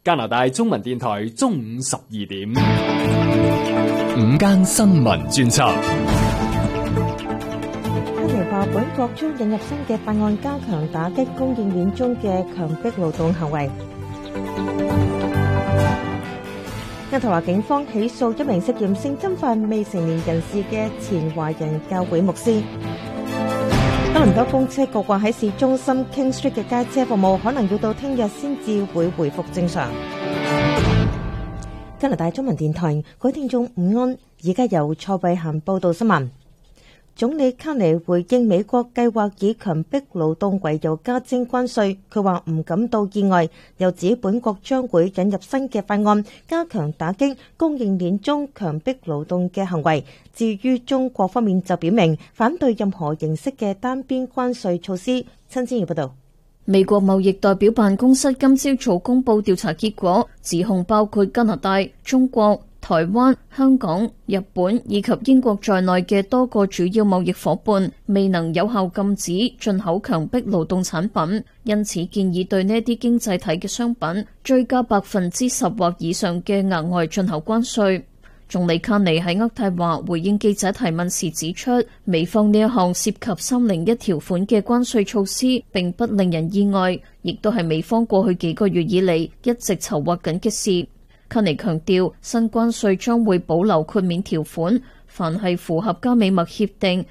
加拿大中文電台中午12點， 午間新聞專輯。 卡尼話本國將引入新嘅法案，加強打擊供應鏈中嘅強迫勞動行為。渥太華警方起訴一名涉嫌性侵犯未成年人士嘅前華人教會牧師。多倫多公車局話喺市中心 King Street 嘅街車服務可能要到聽日先至會回復正常。加拿大中文電台，各位聽眾午安，而家由蔡慧嫻報道新聞。總理卡尼回應美國計劃以強迫勞動為由加徵關稅，佢話唔感到意外，又指本國將會引入新嘅法案，加強打擊供應鏈中強迫勞動嘅行為。至於中國方面就表明反對任何形式嘅單邊關稅措施。陳千怡報道。 美國貿易代表辦公室今朝早公布調查結果，指控包括加拿大、中國、台灣、香港、日本以及英國在內嘅多個主要貿易夥伴未能有效禁止進口強迫勞動產品，因此建議對呢啲經濟體嘅商品追加10%或以上嘅額外進口關稅。總理卡尼喺渥太華回應記者提問時指出，美方呢一項涉及301條款嘅關稅措施並不令人意外，亦都係美方過去幾個月以嚟一直籌劃緊嘅事。卡尼強調，新關稅將會保留豁免條款，凡係符合加美墨協定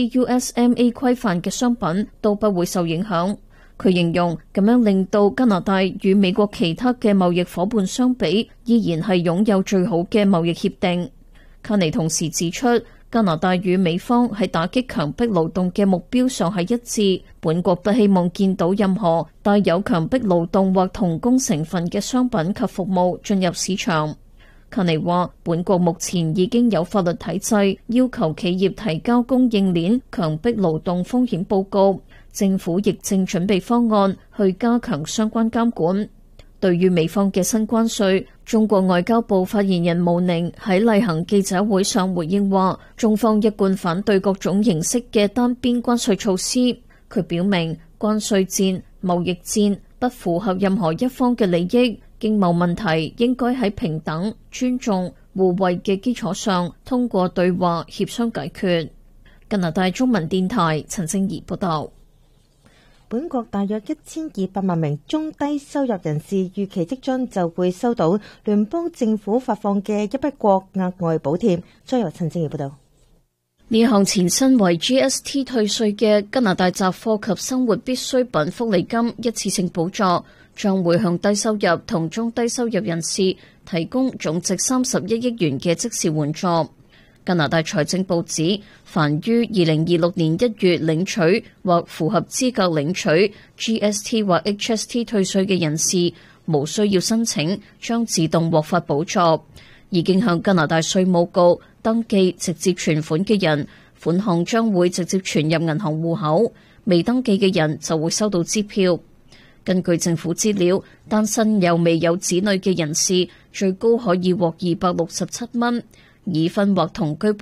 CUSMA 規範嘅商品都不會受影響。佢形容咁樣令到加拿大與美國其他嘅貿易夥伴相比，依然係擁有最好嘅貿易協定。卡尼同時指出，加拿大與美方喺打擊強迫勞動嘅目標上係一致，本國不希望見到任何帶有強迫勞動或童工成分嘅商品及服務進入市場。卡尼話，本國目前已經有法律體制要求企業提交供應鏈強迫勞動風險報告，政府亦正準備方案去加強相關監管。對於美方嘅新關稅，中國外交部發言人毛寧喺例行記者會上回應話，中方一貫反對各種形式嘅單邊關稅措施。佢表明，關稅戰、貿易戰不符合任何一方嘅利益，經貿問題應該喺平等、尊重、互惠嘅基礎上，通過對話協商解決。加拿大中文電台陳靜怡報道。 本國大約1200萬名中低收入人士預期即將就會收到聯邦政府發放嘅一筆過額外補貼。再由陳靜怡報道。 呢項前身為 GST 退稅嘅加拿大雜貨及生活必需品福利金一次性補助，將會向低收入同中低收入人士提供總值31億元嘅即時援助。加拿大財政部指，凡於2026年1月領取或符合資格領取 GST 或 HST 退稅嘅人士，無需要申請，將自動獲發補助。已經向加拿大稅務局登記直接存款嘅人，款項將會直接存入銀行戶口；未登記嘅人就會收到支票。根據政府資料，單身又未有子女嘅人士最高可以獲267蚊，已婚或同居